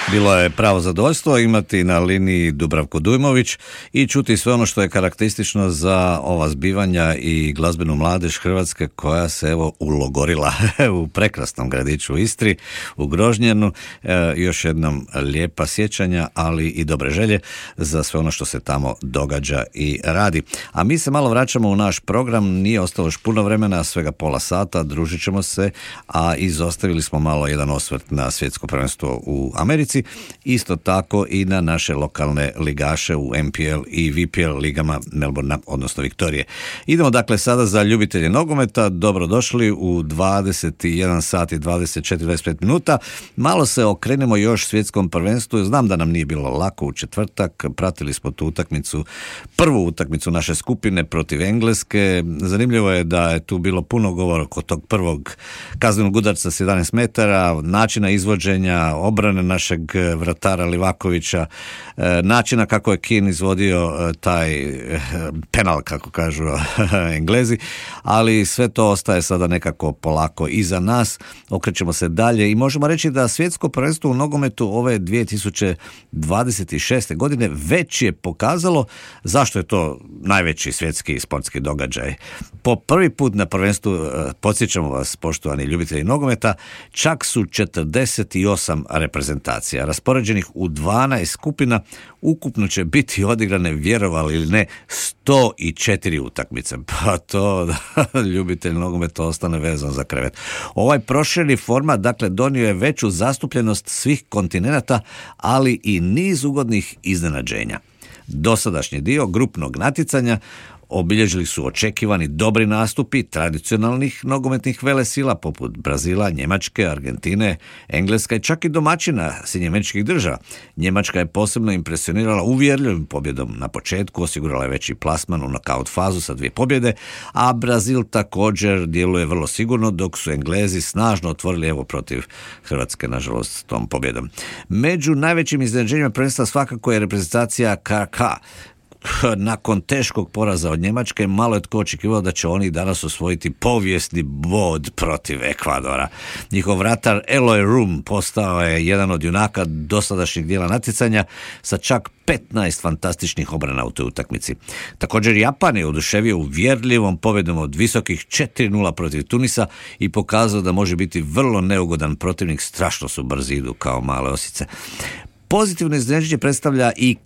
Bilo je pravo zadovoljstvo imati na liniji Dubravko Dujmović i čuti sve ono što je karakteristično za ova zbivanja i glazbenu mladež Hrvatske koja se evo ulogorila u prekrasnom gradiću u Istri, u Grožnjenu. Još jednom lijepa sjećanja, ali i dobre želje za sve ono što se tamo događa i radi. A mi se malo vraćamo u naš program, nije ostalo još puno vremena, svega pola sata, družit ćemo se, a izostavili smo malo jedan osvrt na svjetsko prvenstvo u Americi, isto tako i na naše lokalne ligaše u MPL i VPL ligama Melbourne, odnosno Viktorije. Idemo dakle sada za ljubitelje nogometa, dobrodošli u 21 sat i 24-25 minuta. Malo se okrenemo još svjetskom prvenstvu, znam da nam nije bilo lako u četvrtak, pratili smo tu utakmicu, prvu utakmicu naše skupine protiv Engleske. Zanimljivo je da je tu bilo puno govora kod tog prvog kaznenog udarca s 11 metara, načina izvođenja, obrane našeg vratara Livakovića, načina kako je Keane izvodio taj penal, kako kažu Englezi, ali sve to ostaje sada nekako polako iza nas, okrećemo se dalje i možemo reći da svjetsko prvenstvo u nogometu ove 2026. godine već je pokazalo zašto je to najveći svjetski sportski događaj. Po prvi put na prvenstvu, podsjećamo vas poštovani ljubitelji nogometa, čak su 48 reprezentacija raspoređenih u 12 skupina, ukupno će biti odigrane, vjerovali ili ne, 104 utakmice. Pa to, ljubitelj nogometa ostane vezan za krevet. Ovaj prošireni format, dakle, donio je veću zastupljenost svih kontinenata, ali i niz ugodnih iznenađenja. Dosadašnji dio grupnog natjecanja obilježili su očekivani dobri nastupi tradicionalnih nogometnih velesila poput Brazila, Njemačke, Argentine, Engleska i čak i domaćina Sjedinjenih Američkih Država. Njemačka je posebno impresionirala uvjerljivim pobjedom na početku, osigurala je veći plasman u nokaut fazu sa 2 pobjede, a Brazil također djeluje vrlo sigurno, dok su Englezi snažno otvorili evo protiv Hrvatske, nažalost, tom pobjedom. Među najvećim iznenađenjima prvenstva svakako je reprezentacija KK. Nakon teškog poraza od Njemačke, malo je tko očekivao da će oni danas osvojiti povijesni bod protiv Ekvadora. Njihov vratar Eloy Room postao je jedan od junaka dosadašnjeg dijela natjecanja sa čak 15 fantastičnih obrana u toj utakmici. Također Japan je oduševio uvjerljivom pobjedom od visokih 4-0 protiv Tunisa i pokazao da može biti vrlo neugodan protivnik, strašno su brzi, idu kao male osice. Pozitivno iznenađenje predstavlja i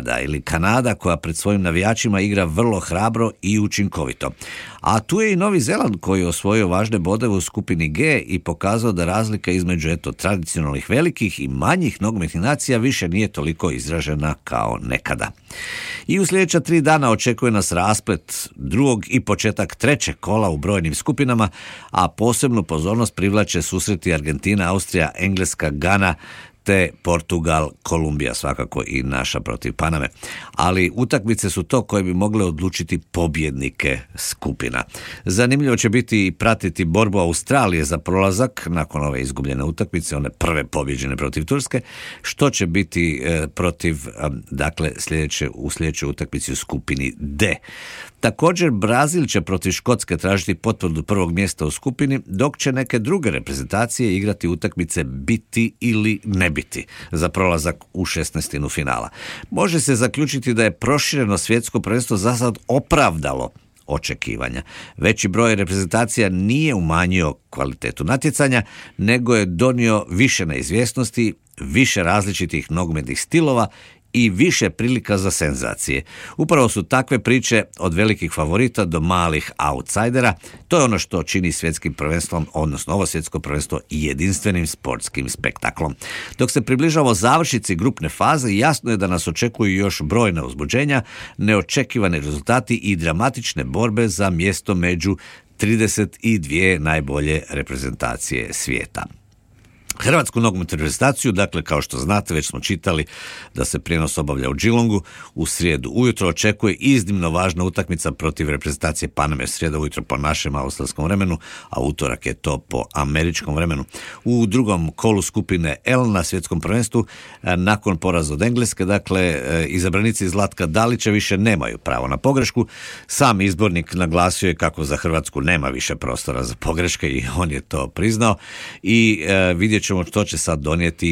Kanada koja pred svojim navijačima igra vrlo hrabro i učinkovito. A tu je i Novi Zeland koji je osvojio važne bodove u skupini G i pokazao da razlika između tradicionalnih velikih i manjih nogometnih nacija više nije toliko izražena kao nekada. I u sljedeća 3 dana očekuje nas rasplet drugog i početak trećeg kola u brojnim skupinama, a posebnu pozornost privlače susreti Argentina, Austrija, Engleska, Gana, te Portugal, Kolumbija, svakako i naša protiv Paname. Ali utakmice su to koje bi mogle odlučiti pobjednike skupina. Zanimljivo će biti i pratiti borbu Australije za prolazak nakon ove izgubljene utakmice, one prve pobjeđene protiv Turske, što će biti protiv, dakle, u sljedećoj utakmici u skupini D. Također Brazil će protiv Škotske tražiti potvrdu prvog mjesta u skupini, dok će neke druge reprezentacije igrati utakmice biti ili ne biti za prolazak u 16. finala. Može se zaključiti da je prošireno svjetsko prvenstvo za sad opravdalo očekivanja. Veći broj reprezentacija nije umanjio kvalitetu natjecanja, nego je donio više neizvjesnosti, više različitih nogometnih stilova i više prilika za senzacije. Upravo su takve priče od velikih favorita do malih outsidera. To je ono što čini svjetskim prvenstvom, odnosno ovo svjetsko prvenstvo, jedinstvenim sportskim spektaklom. Dok se približavamo završnici grupne faze, jasno je da nas očekuju još brojna uzbuđenja, neočekivani rezultati i dramatične borbe za mjesto među 32 najbolje reprezentacije svijeta. Hrvatsku nogometnu reprezentaciju, dakle, kao što znate, već smo čitali da se prijenos obavlja u Geelongu. U srijedu ujutro očekuje iznimno važna utakmica protiv reprezentacije Paname, srijeda ujutro po našem australskom vremenu, a utorak je to po američkom vremenu. U drugom kolu skupine L na svjetskom prvenstvu, nakon poraza od Engleske, dakle, izabranici Zlatka Dalića više nemaju pravo na pogrešku. Sam izbornik naglasio je kako za Hrvatsku nema više prostora za pogreške i on je to priznao i vidjet ćemo što će sad donijeti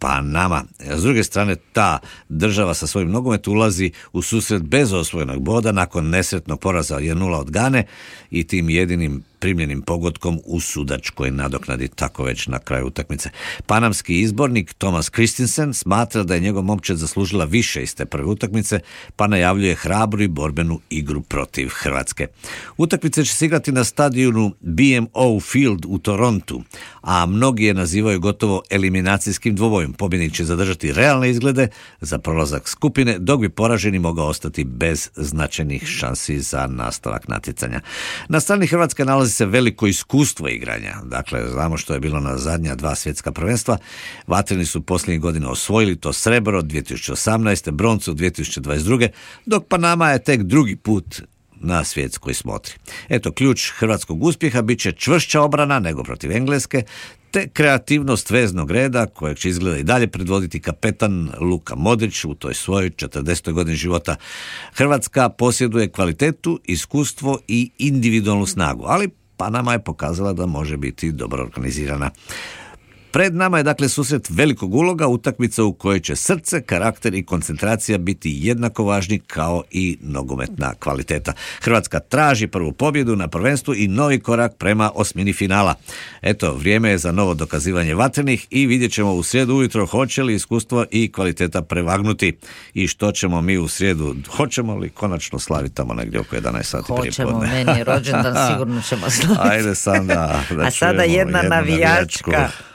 Panama. S druge strane, ta država sa svojim nogometom ulazi u susret bez osvojenog boda nakon nesretnog poraza 1-0 od Gane i tim jedinim primljenim pogodkom u sudačkoj nadoknadi, tako već na kraju utakmice. Panamski izbornik Thomas Christensen smatra da je njegov momčad zaslužila više iz te prve utakmice, pa najavljuje hrabru i borbenu igru protiv Hrvatske. Utakmice će se igrati na stadionu BMO Field u Torontu, a mnogi je nazivaju gotovo eliminacijskim dvobojom. Pobjednik će zadržati realne izglede za prolazak skupine, dok bi poraženi mogao ostati bez značajnih šansi za nastavak natjecanja. Na strani Hrvatske nalazi se veliko iskustvo igranja. Dakle, znamo što je bilo na zadnja 2 svjetska prvenstva. Vatreni su posljednjih godina osvojili to srebro 2018. broncu 2022. dok Panama je tek drugi put na svjetskoj smotri. Eto, ključ hrvatskog uspjeha bit će čvršća obrana nego protiv Engleske, te kreativnost veznog reda kojeg će izgleda i dalje predvoditi kapetan Luka Modrić u toj svojoj 40. godini života. Hrvatska posjeduje kvalitetu, iskustvo i individualnu snagu, ali Panama je pokazala da može biti dobro organizirana. Pred nama je dakle susret velikog uloga, utakmica u kojoj će srce, karakter i koncentracija biti jednako važni kao i nogometna kvaliteta. Hrvatska traži prvu pobjedu na prvenstvu i novi korak prema osmini finala. Eto, vrijeme je za novo dokazivanje vatrenih i vidjet ćemo u srijedu ujutro hoće li iskustvo i kvaliteta prevagnuti i što ćemo mi u srijedu, hoćemo li konačno slaviti tamo negdje oko 11 sati prije podne. Hoćemo, meni je rođendan, sigurno ćemo slaviti. Ajde Sanda, da a sada jedna navijačka.